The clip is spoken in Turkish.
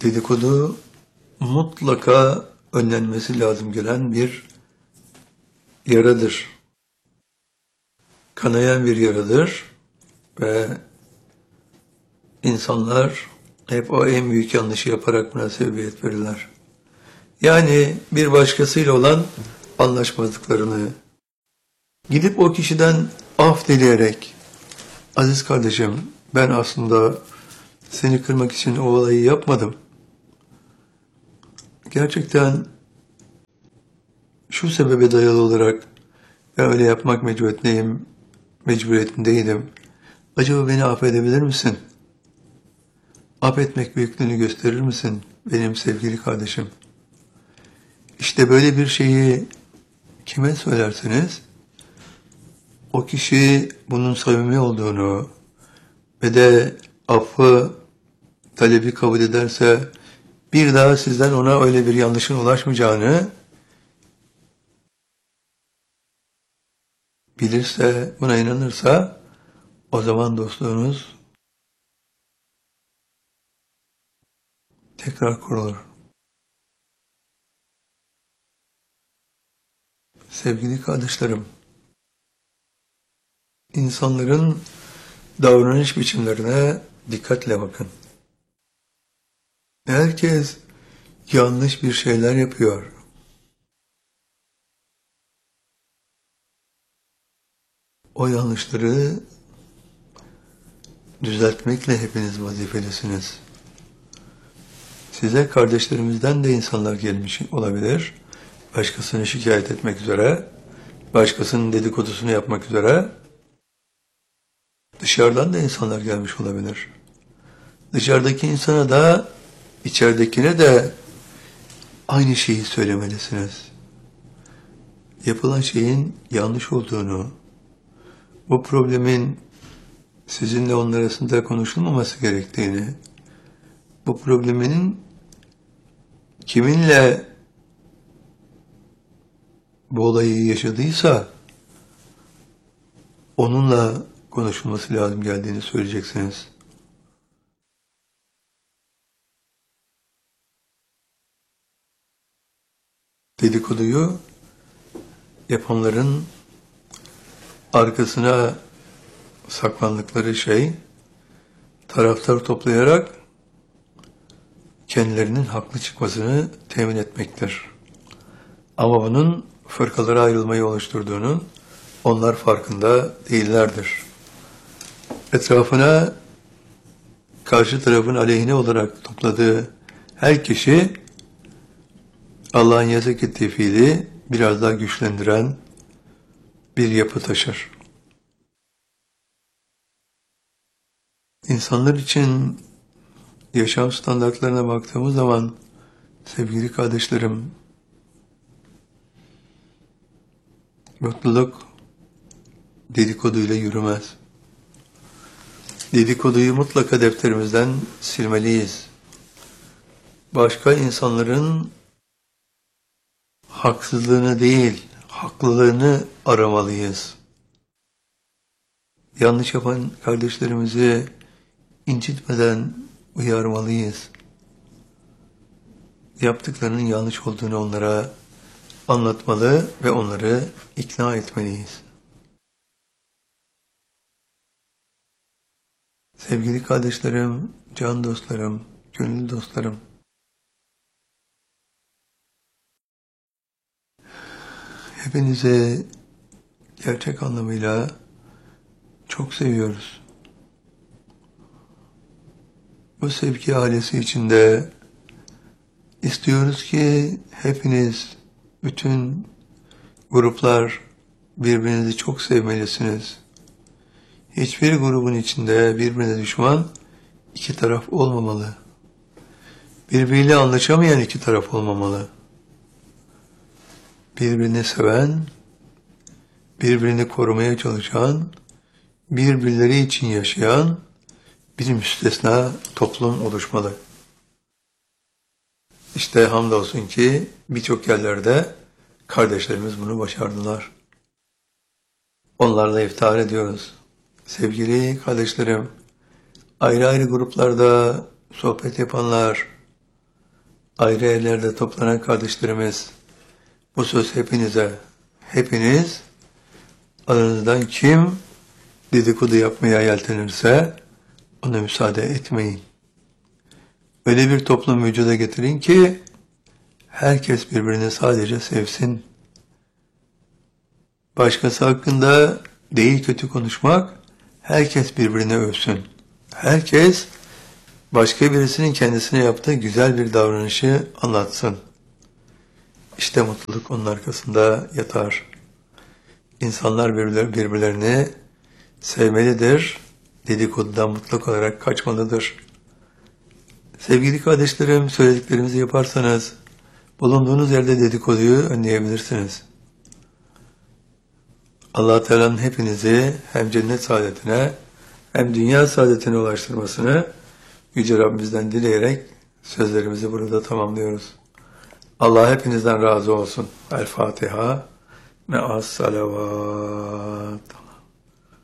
Dedikodu mutlaka önlenmesi lazım gelen bir yaradır. Kanayan bir yaradır ve insanlar hep o en büyük yanlışı yaparak buna sebebiyet verirler. Yani bir başkasıyla olan anlaşmazlıklarını gidip o kişiden af dileyerek, aziz kardeşim ben aslında seni kırmak için o olayı yapmadım. Gerçekten şu sebebe dayalı olarak ben öyle yapmak mecburiyetindeydim. Acaba beni affedebilir misin? Affetmek büyüklüğünü gösterir misin benim sevgili kardeşim? İşte böyle bir şeyi kime söylerseniz o kişi bunun samimi olduğunu ve de affı talebi kabul ederse bir daha sizden ona öyle bir yanlışın ulaşmayacağını bilirse, buna inanırsa o zaman dostluğunuz tekrar kurulur. Sevgili kardeşlerim, insanların davranış biçimlerine dikkatle bakın. Herkes yanlış bir şeyler yapıyor. O yanlışları düzeltmekle hepiniz vazifelisiniz. Size kardeşlerimizden de insanlar gelmiş olabilir. Başkasını şikayet etmek üzere, başkasının dedikodusunu yapmak üzere. Dışarıdan da insanlar gelmiş olabilir. Dışarıdaki insana da, içeridekine de aynı şeyi söylemelisiniz. Yapılan şeyin yanlış olduğunu, bu problemin sizinle onun arasında konuşulmaması gerektiğini, bu problemin kiminle bu olayı yaşadıysa onunla konuşulması lazım geldiğini söyleyeceksiniz. Dedikoduyu yapanların arkasına saklandıkları şey taraftar toplayarak kendilerinin haklı çıkmasını temin etmektir. Ama bunun fırkalara ayrılmayı oluşturduğunun onlar farkında değillerdir. Etrafına karşı tarafın aleyhine olarak topladığı her kişi Allah'ın yasak ettiği fiili biraz daha güçlendiren bir yapı taşır. İnsanlar için yaşam standartlarına baktığımız zaman sevgili kardeşlerim, mutluluk dedikoduyla yürümez. Dedikoduyu mutlaka defterimizden silmeliyiz. Başka insanların haksızlığını değil, haklılığını aramalıyız. Yanlış yapan kardeşlerimizi incitmeden uyarmalıyız. Yaptıklarının yanlış olduğunu onlara anlatmalı ve onları ikna etmeliyiz. Sevgili kardeşlerim, can dostlarım, gönül dostlarım, hepinizi gerçek anlamıyla çok seviyoruz. Bu sevgi ailesi içinde istiyoruz ki hepiniz, bütün gruplar birbirinizi çok sevmelisiniz. Hiçbir grubun içinde birbirine düşman iki taraf olmamalı. Birbiriyle anlaşamayan iki taraf olmamalı. Birbirini seven, birbirini korumaya çalışan, birbirleri için yaşayan bir müstesna toplum oluşmalı. İşte hamdolsun ki birçok yerlerde kardeşlerimiz bunu başardılar. Onlarla iftihar ediyoruz. Sevgili kardeşlerim, ayrı ayrı gruplarda sohbet yapanlar, ayrı evlerde toplanan kardeşlerimiz, bu söz hepinize. Hepiniz aranızdan kim dedikodu yapmaya yeltenirse ona müsaade etmeyin. Öyle bir toplum vücuda getirin ki herkes birbirini sadece sevsin. Başkası hakkında değil kötü konuşmak, herkes birbirini övsün. Herkes başka birisinin kendisine yaptığı güzel bir davranışı anlatsın. İşte mutluluk onun arkasında yatar. İnsanlar birbirlerini sevmelidir, dedikodudan mutlak olarak kaçmalıdır. Sevgili kardeşlerim, söylediklerimizi yaparsanız, bulunduğunuz yerde dedikoduyu önleyebilirsiniz. Allah Teala'nın hepinizi hem cennet saadetine hem dünya saadetine ulaştırmasını Yüce Rabbimizden dileyerek sözlerimizi burada tamamlıyoruz. Allah hepinizden razı olsun. El Fatiha. Me'as salavat.